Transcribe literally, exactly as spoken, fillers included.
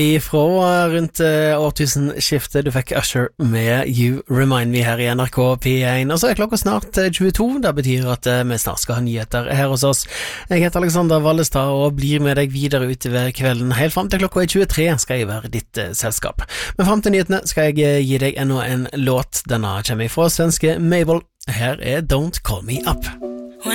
Ifra rundt uh, årtusenskiftet du fikk Usher med You Remind Me her i N R K P én, og så er klokka snart uh, tjueto, det betyr at uh, vi snart skal ha nyheter her hos oss. Jeg heter Alexander Vallestad og blir med deg videre utover kvelden. Helt frem til klokka er tjuetre skal jeg være ditt uh, selskap. Men frem til nyhetene skal jeg uh, gi deg enda en låt. Denne kommer fra svenske Mabel. Her er Don't Call Me Up.